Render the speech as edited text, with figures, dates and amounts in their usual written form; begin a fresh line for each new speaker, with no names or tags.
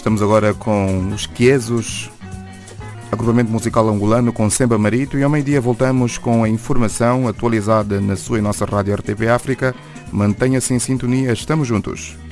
Estamos agora com os Quiesos, agrupamento musical angolano com Semba Marito, e ao meio-dia voltamos com a informação atualizada na sua e nossa rádio RTP África. Mantenha-se em sintonia, estamos juntos.